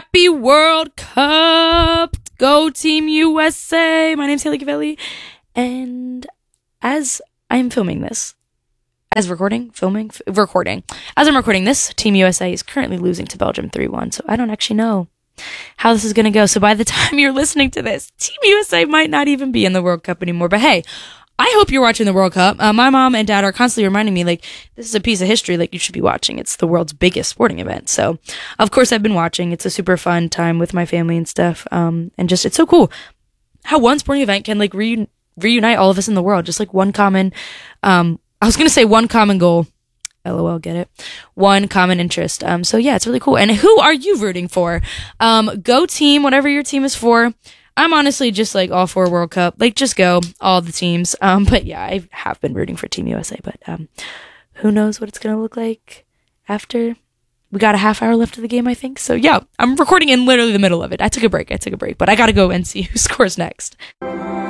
Happy World Cup! Go Team USA! My name's Haley Cavelli, and as I'm filming this, as I'm recording this, Team USA is currently losing to Belgium 3-1, so I don't actually know how this is going to go. So by the time you're listening to this, Team USA might not even be in the World Cup anymore. But hey, I hope you're watching the World Cup. My mom and dad are constantly reminding me, like, this is a piece of history, like, you should be watching. It's the world's biggest sporting event. So, of course, I've been watching. It's a super fun time with my family and stuff. And just, it's so cool how one sporting event can, like, reunite all of us in the world. Just, like, one common, I was going to say one common goal. LOL, get it? One common interest. So, yeah, it's really cool. And who are you rooting for? Go team, whatever your team is for. I'm honestly just like all for World Cup. Like, just go, all the teams. But yeah, I have been rooting for Team USA, but who knows what it's going to look like after. We got a half hour left of the game, I think. So yeah, I'm recording in literally the middle of it. I took a break, but I got to go and see who scores next.